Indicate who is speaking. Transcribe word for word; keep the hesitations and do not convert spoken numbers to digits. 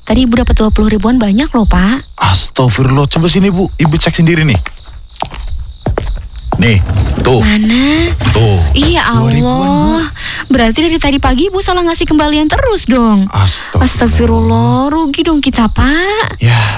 Speaker 1: Tadi ibu dapat dua puluh ribuan banyak loh, Pak.
Speaker 2: Astagfirullah, coba sini Bu, ibu cek sendiri nih. Nih, tuh.
Speaker 1: Mana?
Speaker 2: Tuh.
Speaker 1: Iya Allah. Berarti dari tadi pagi ibu salah ngasih kembalian terus dong.
Speaker 2: Astagfirullah.
Speaker 1: Astagfirullah, rugi dong kita, Pak.
Speaker 2: Ya,